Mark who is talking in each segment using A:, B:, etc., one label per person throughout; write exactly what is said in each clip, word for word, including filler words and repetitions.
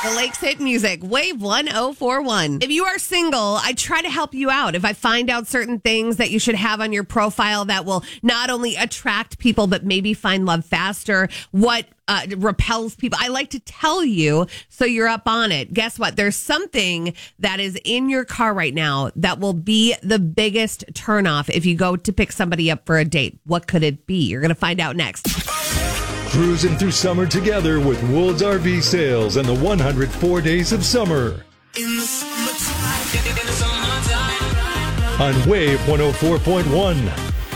A: The Lakes Hit Music, Wave one oh four point one. If you are single, I try to help you out. If I find out certain things that you should have on your profile that will not only attract people, but maybe find love faster, what uh, repels people, I like to tell you so you're up on it. Guess what? There's something that is in your car right now that will be the biggest turnoff if you go to pick somebody up for a date. What could it be? You're going to find out next.
B: Cruising through summer together with Woods R V Sales and the one hundred four Days of Summer.
C: In the summertime, in the summertime.
B: On Wave one oh four point one.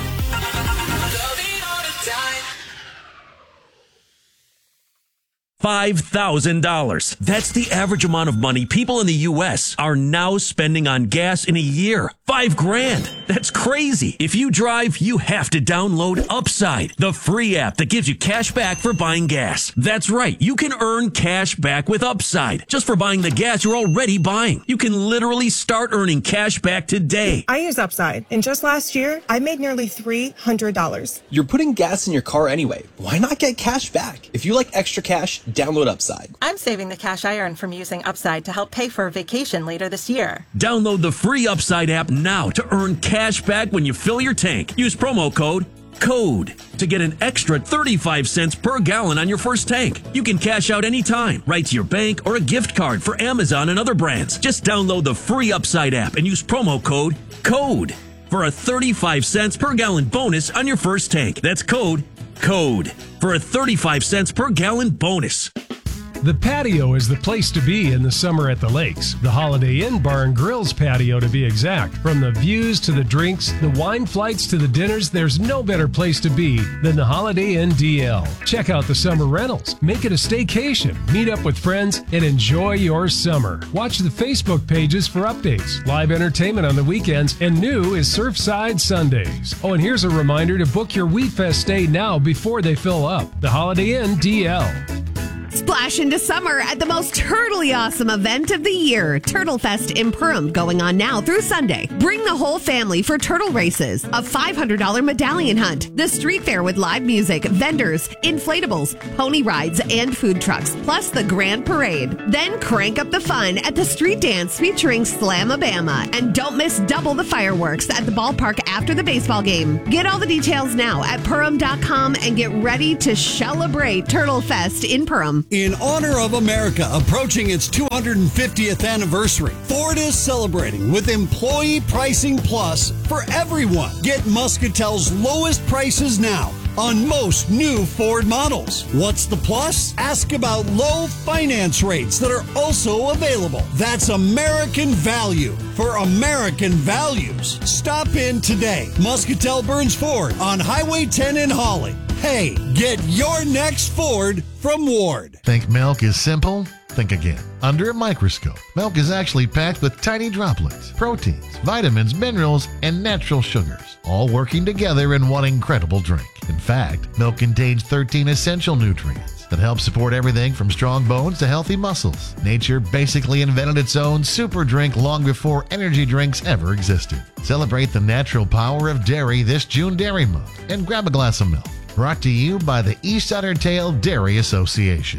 D: five thousand dollars. That's the average amount of money people in the U S are now spending on gas in a year. Five grand. That's crazy. If you drive, you have to download Upside, the free app that gives you cash back for buying gas. That's right. You can earn cash back with Upside just for buying the gas you're already buying. You can literally start earning cash back today.
E: I use Upside, and just last year, I made nearly three hundred dollars.
F: You're putting gas in your car anyway. Why not get cash back? If you like extra cash, download Upside.
E: I'm saving the cash I earn from using Upside to help pay for a vacation later this year.
D: Download the free Upside app now to earn cash back when you fill your tank. Use promo code CODE to get an extra thirty-five cents per gallon on your first tank. You can cash out anytime, right to your bank or a gift card for Amazon and other brands. Just download the free Upside app and use promo code CODE for a thirty-five cents per gallon bonus on your first tank. That's code CODE for a thirty-five cents per gallon bonus.
G: The patio is the place to be in the summer at the lakes. The Holiday Inn Bar and Grill's patio, to be exact. From the views to the drinks, the wine flights to the dinners, there's no better place to be than the Holiday Inn D L. Check out the summer rentals. Make it a staycation. Meet up with friends and enjoy your summer. Watch the Facebook pages for updates, live entertainment on the weekends, and new is Surfside Sundays. Oh, and here's a reminder to book your Wheat Fest stay now before they fill up. The Holiday Inn D L.
A: Splash into summer at the most turtly awesome event of the year, Turtle Fest in Perham, going on now through Sunday. Bring the whole family for turtle races, a five hundred dollars medallion hunt, the street fair with live music, vendors, inflatables, pony rides, and food trucks, plus the grand parade. Then crank up the fun at the street dance featuring Slamabama. And don't miss double the fireworks at the ballpark after the baseball game. Get all the details now at Perham dot com and get ready to celebrate Turtle Fest in Perham.
H: In honor of America approaching its two hundred fiftieth anniversary, Ford is celebrating with Employee Pricing Plus for everyone. Get Muscatel's lowest prices now on most new Ford models. What's the plus? Ask about low finance rates that are also available. That's American value for American values. Stop in today. Muscatel Burns Ford on Highway ten in Holly. Hey, get your next Ford from Ward.
I: Think milk is simple? Think again. Under a microscope, milk is actually packed with tiny droplets, proteins, vitamins, minerals, and natural sugars, all working together in one incredible drink. In fact, milk contains thirteen essential nutrients that help support everything from strong bones to healthy muscles. Nature basically invented its own super drink long before energy drinks ever existed. Celebrate the natural power of dairy this June Dairy Month and grab a glass of milk. Brought to you by the East Otter Tail Dairy Association.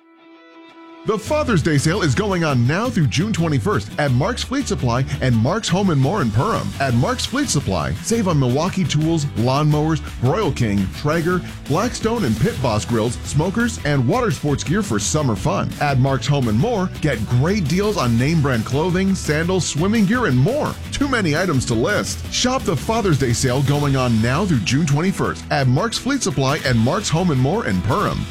J: The Father's Day sale is going on now through June twenty-first at Mark's Fleet Supply and Mark's Home and More in Perham. At Mark's Fleet Supply, save on Milwaukee tools, lawnmowers, Royal King, Traeger, Blackstone and Pit Boss grills, smokers, and water sports gear for summer fun. At Mark's Home and More, get great deals on name brand clothing, sandals, swimming gear, and more. Too many items to list. Shop the Father's Day sale going on now through June twenty-first at Mark's Fleet Supply and Mark's Home and More in Perham.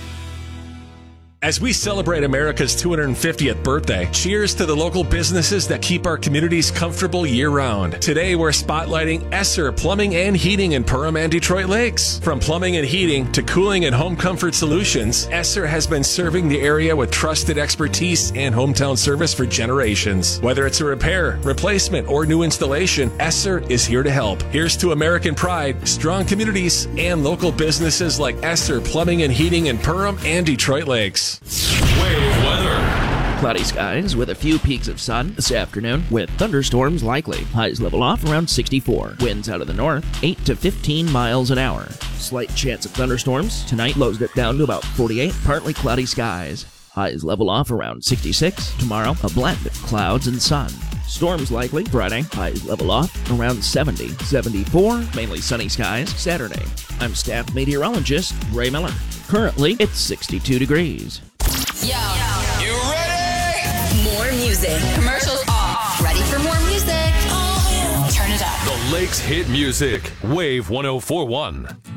K: As we celebrate America's two hundred fiftieth birthday, cheers to the local businesses that keep our communities comfortable year-round. Today, we're spotlighting Esser Plumbing and Heating in Perham and Detroit Lakes. From plumbing and heating to cooling and home comfort solutions, Esser has been serving the area with trusted expertise and hometown service for generations. Whether it's a repair, replacement, or new installation, Esser is here to help. Here's to American pride, strong communities, and local businesses like Esser Plumbing and Heating in Perham and Detroit Lakes.
L: Wave weather.
M: Cloudy skies with a few peaks of sun this afternoon with thunderstorms likely. Highs level off around sixty-four. Winds out of the north, eight to fifteen miles an hour. Slight chance of thunderstorms. Tonight lows it down to about forty-eight. Partly cloudy skies. Highs level off around sixty-six. Tomorrow, a blend of clouds and sun. Storms likely Friday. Highs level off around seventy. seventy-four, mainly sunny skies Saturday. I'm staff meteorologist Ray Miller. Currently, it's sixty-two degrees.
C: Yo. You ready?
N: More music. Commercials off. Ready for more music? Oh, yeah. Turn it up.
L: The Lakes Hit Music. Wave one oh four one.